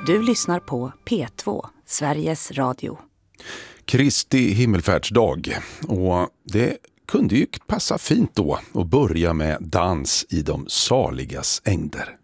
Du lyssnar på P2, Sveriges Radio. Kristi himmelfärdsdag, och det kunde ju passa fint då att börja med dans i de saligas ängder.